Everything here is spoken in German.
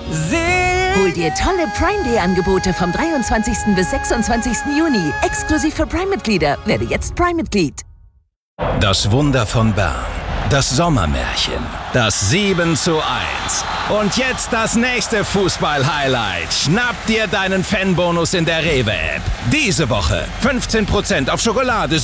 Hol dir tolle Prime Day Angebote vom 23. bis 26. Juni. Exklusiv für Prime-Mitglieder. Werde jetzt Prime-Mitglied. Das Wunder von Bern. Das Sommermärchen. Das 7:1. Und jetzt das nächste Fußball-Highlight. Schnapp dir deinen Fanbonus in der Rewe-App. Diese Woche 15% auf Schokolade